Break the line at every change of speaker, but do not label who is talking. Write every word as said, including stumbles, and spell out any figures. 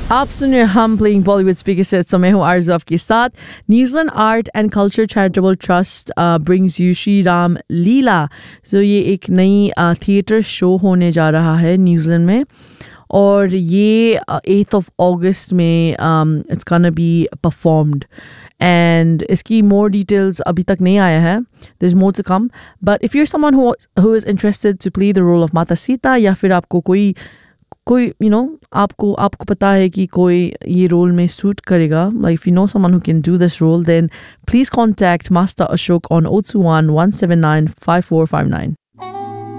आप सुन रहे हम प्लेइंग बॉलीवुड स्पीकर सेट, तो मैं हूँ आरज़ के साथ। New Zealand art and culture charitable trust brings you Shri Ram लीला। सो ये एक नई थिएटर शो होने जा रहा है न्यूजीलैंड में, और ये एथ ऑफ अगस्त में it's gonna be performed. And इसकी मोर डिटेल्स अभी तक नहीं आया है, there is more to come. But if you are someone who who is interested to play the role of माता सीता, या फिर आपको कोई कोई यू नो आपको आपको पता है कि कोई ये रोल में सूट करेगा, like if you know someone who can do this role, then please contact master Ashok on O two one one seven nine five four five nine.